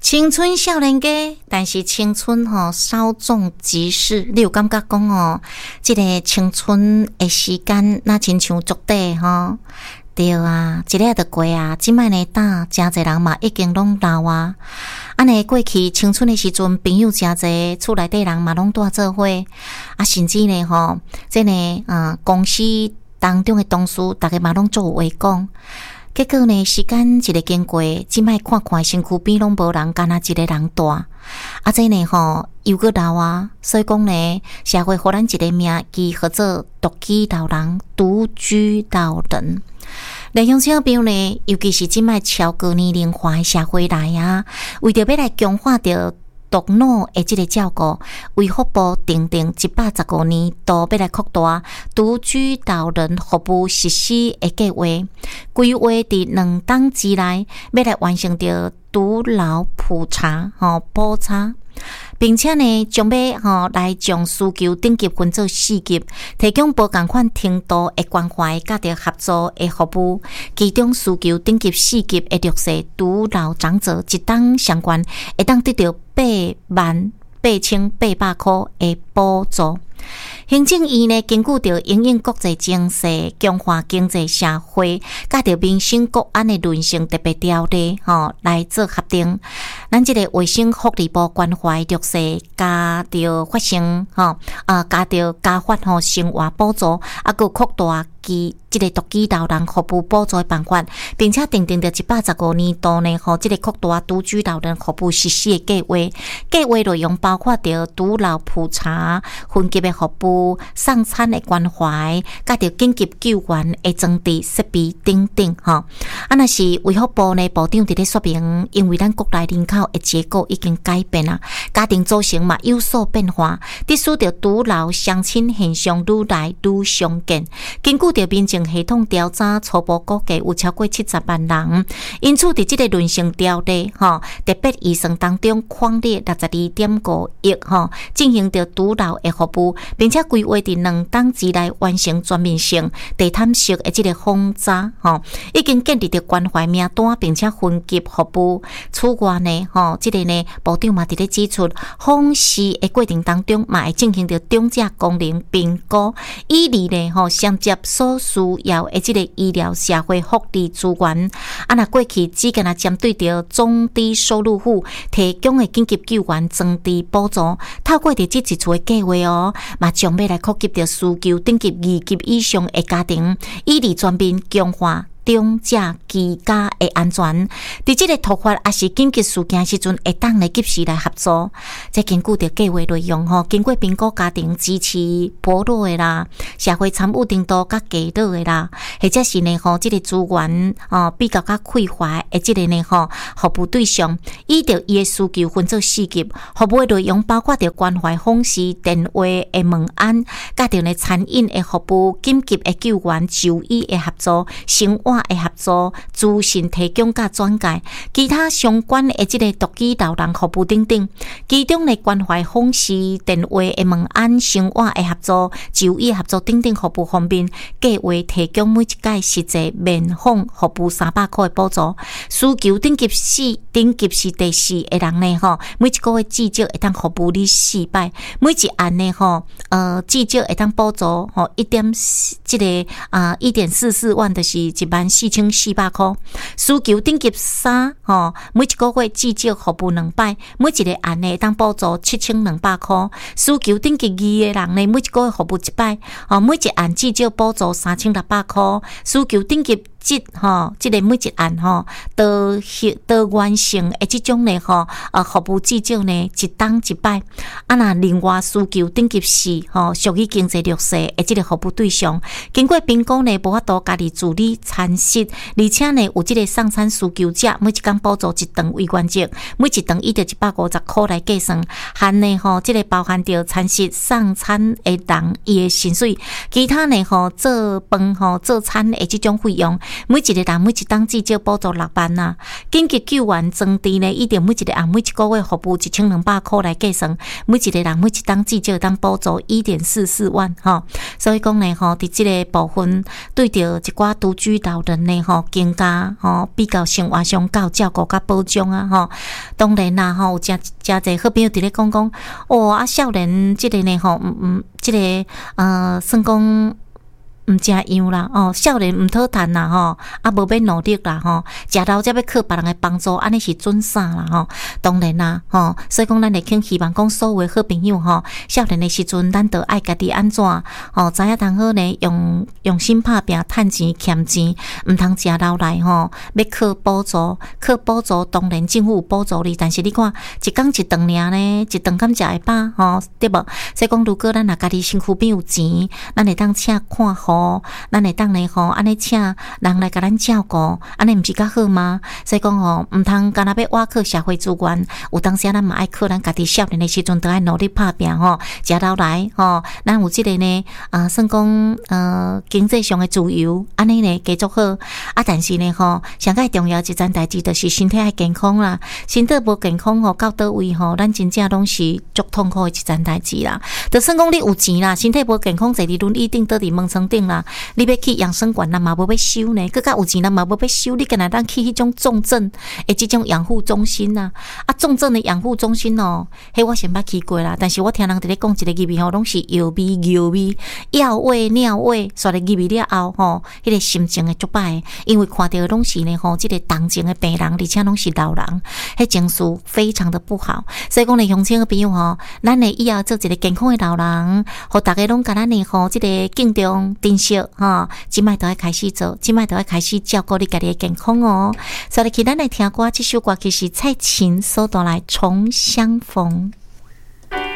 青春少年家，但是青春稍纵即逝。你有感觉讲这个青春的时间那亲像足短对啊，一日就过啊。即摆呢，真侪人嘛已经拢老啊。安尼过去青春的时阵，朋友真侪，厝内底人嘛拢住做伙啊，甚至呢这呢公司当中的同事，大家嘛拢做有话讲。结果呢，时间一个经过，即摆看看身躯边拢无人，干那一个人大。啊，这呢又个老啊，所以讲呢，社会互咱一个名字叫做独居老人、独居老人。内乡小朋友呢，尤其是即摆超过年龄化的社会来啊，为着要来强化着独老的这个照顾，卫福部订定115年度要来扩大独居老人服务实施的计划，规划伫2档之内要来完成着独老普查普查，并且呢，将要来将需求等级分做4级，提供不同款程度的关怀甲着合作的服务。其中需求等级4级的弱势独老长者，一档相关会当得到88800块的补助。行政院呢，根据着因应国际情势、强化经济社会、甲着民生国安的论性特别条例来做核定。咱这个卫生福利部关怀弱势，加着发生加着加发生活补助，啊，佮扩大其这个独居老人服务补助的办法，并且订定着115年度呢，这个扩大独居老人服务实施的计划。计划内容包括着独老普查、分级的服务、送餐的关怀，甲着紧急救援的装置设备等等那是卫福部呢部长伫咧说明，因为咱国内人口的结构已经改变了，家庭组成嘛有所变化，得使着独老相亲现象愈来愈常见。根据着民情系统调查，初步估计有超过70万人，因此伫这个论性条例特别预算当中框列62.5亿进行着独老的服务，并且规划伫2档之内完成全面性地毯式的这个轰炸已经建立着关怀名单，并且分级服务。此外呢这个呢部长嘛伫咧指出，访视的过程当中嘛会进行着长者功能评估，以利呢衔接所需要的这个医疗社会福利资源。那过去只敢针对着中低收入户提供的紧急救援装置补助，透过着这一处的计划嘛将要来扩及着需求等级2级以上的家庭，以利全面强化长者居家的安全，伫这个突发也是紧急事件时阵，会当来及时来合作。再根据着计划内容经过评估家庭支持薄弱的啦，社会参与程度较低落的啦，或者是呢这个资源比较匮乏的这个呢服务对象，依照伊的需求分做4级，服务的内容包括着关怀访视、电话的问安，甲着呢餐饮的服务、紧急的救援、就医的合作、生活的合作、资讯提供甲转介，其他相关的这个独居老人服务等等。其中呢关怀访视、电话的问安、生活的合作、就医合作等等服务方面，计划提供每一届实际面访服务300块的补助。需求等级4，等级是第4的人呢每一个月至少会当服务你4摆，每一案呢至少会当补助1.44万，就是14400块。需求等级3每一个月至少服务2摆，每一个案呢当补助7200块。需求等级2的人呢，每一个月服务1摆每一案至少补助3600块。需求等级这个每一案多元性的这种呢服务至少呢1档1摆。那另外需求等级4属于经济弱势的这个服务对象，经过评估呢无法度家己自理餐食，而且呢有这个送餐需求者，每一天补助1顿为原则，每一顿以着150块来计算，含呢这个包含着餐食送餐的人伊的薪水，其他呢做饭做餐的这种费用。 每一个人每一档至少补助6万啊。紧急救援装置呢，一定每一个人每一个月服务1200块来计算，每一个人每一档至少当补助1.44万吼。所以讲呢吼，伫即个部分对着一寡独居老人呢吼，更加吼比较生活上较照顾甲保障啊吼。当然啦吼，有诚侪好朋友伫咧讲啊少年即个呢吼，即个算讲。毋正样啦，少年毋讨趁啦吼，无要努力啦吼，食老才要靠别人的帮助，安尼是准啥啦吼？当然啦吼，所以讲咱会肯希望讲所有的好朋友吼，少年的时阵，咱都爱家己安怎知影通好呢？用心拍拼，趁钱欠钱，毋通食老来吼，要靠补助，当然政府有补助你，但是你看一工一顿尔呢，一顿敢食会饱吼，对无？所以讲，如果咱若家己身躯边有钱，咱会当请看护。咱会当呢吼，安尼请人来甲咱照顾，安尼毋是较好吗？所以讲吼，毋通干那要挖靠社会资源，有当时咱嘛爱靠咱家己少年的时阵，都爱努力拍拼吼，食老来吼，咱有即个呢算讲经济上的自由，安尼呢继续好啊。但是呢吼，上界重要一件代志，就是身体爱健康啦。身体无健康吼，到倒位吼，咱真正拢是足痛苦的一件代志啦。就算讲你有钱啦，身体无健康，坐伫轮椅顶，倒伫门床顶啦，你要去养生馆，咱嘛无要收呢，更加有钱，咱嘛无要收。你干那当去迄种重症的这种养护中心啊？重症的养护中心哦，迄我先捌去过啦。但是我听人伫咧讲一个字吼，拢是药味、药味、尿味，煞咧入味了后吼，迄个心情会足歹，因为看到拢是呢吼，即个重症的病人，而且拢是老人，迄情绪非常的不好。所以讲呢，乡亲的朋友吼，咱呢以后做一个健康的老人，互大家拢甲咱呢吼，即个敬重、珍惜哈，即摆都要开始做，即摆都要开始照顾你家己的健康哦。所以，咱来听歌，这首歌其实蔡琴所带来《重相逢》。